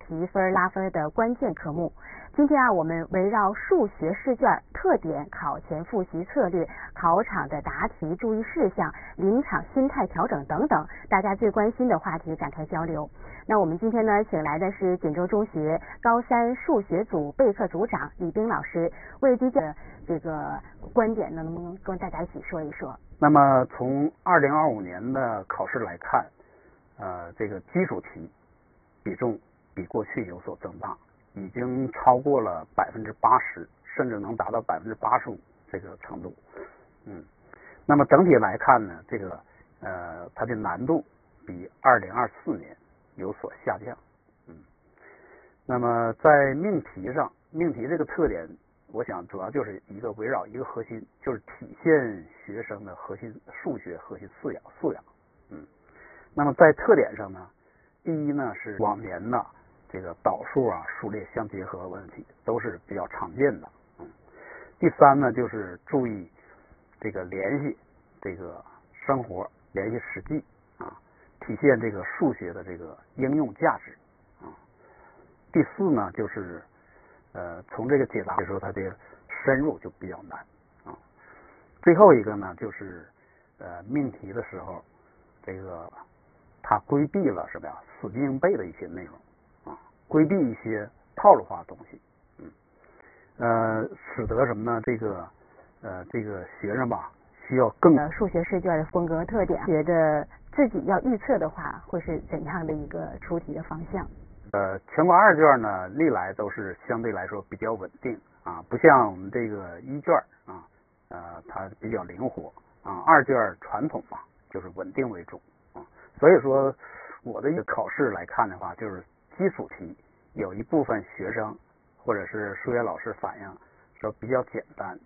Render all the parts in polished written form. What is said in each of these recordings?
提分拉分的关键科目。今天我们围绕数学试卷特点、考前复习策略、考场的答题注意事项、临场心态调整等等大家最关心的话题展开交流。那我们今天呢，请来的是锦州中学高3数学组备课组长李冰老师，为这个观点呢，能不能跟大家一起说一说？ 那么从2025年的考试来看，这个基础题比重比过去有所增大，已经超过了80%，甚至能达到85%这个程度。那么整体来看呢，这个它的难度比2024年有所下降。那么在命题上，命题这个特点，我想主要就是围绕一个核心，就是体现学生的核心数学核心素养。那么在特点上呢，第一呢是往年的这个导数啊、数列相结合问题都是比较常见的。第三呢就是注意这个联系这个生活，联系实际体现这个数学的这个应用价值。第四呢就是从这个解答的时候它的深入就比较难。最后一个呢就是命题的时候，这个它规避了什么呀？死记硬背的一些内容规避一些套路化的东西，使得什么呢？这个学生吧，需要更数学试卷的风格特点，觉得自己要预测的话，会是怎样的一个出题的方向？ 全国2卷呢，历来都是相对来说比较稳定不像我们这个1卷它比较灵活2卷传统嘛，就是稳定为主所以说我的一个考试来看的话，就是基础题有一部分学生或者是数学老师反映说比较简单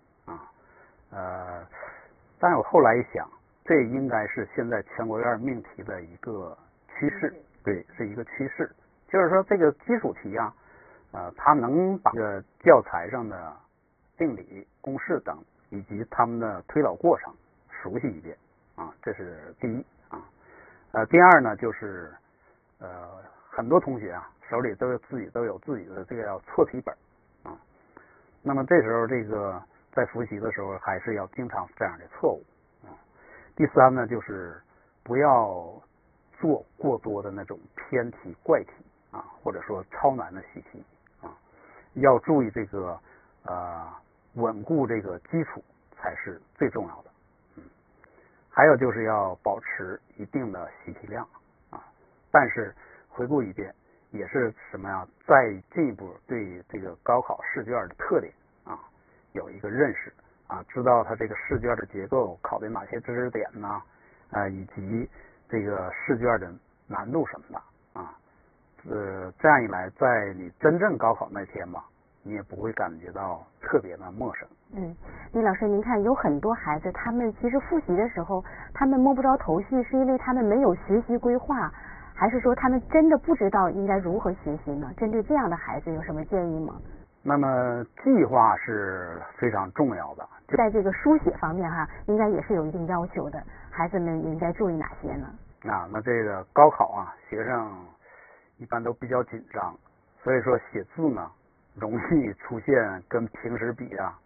但是我后来一想，这应该是现在全国2命题的一个趋势，对，是一个趋势。就是说这个基础题它能把这个教材上的定理、公式等以及他们的推导过程熟悉一遍这是第一第二呢就是很多同学手里都有自己的这个叫错题本那么这时候这个在复习的时候还是要经常这样的错误第三呢就是不要做过多的那种偏题、怪题或者说超难的习题要注意这个稳固这个基础才是最重要的还有就是要保持一定的习题量但是回顾一遍也是什么呀？再进一步对这个高考试卷的特点有一个认识知道它这个试卷的结构考的哪些知识点以及这个试卷的难度什么的这样一来，在你真正高考那天吧，你也不会感觉到特别的陌生。 李老师，您看有很多孩子，他们其实复习的时候，他们摸不着头绪，是因为他们没有学习规划，还是说他们真的不知道应该如何学习呢？针对这样的孩子有什么建议吗？ 那么计划是非常重要的， 在这个书写方面应该也是有一定要求的，孩子们应该注意哪些呢？ 那这个高考学生一般都比较紧张，所以说写字呢容易出现跟平时比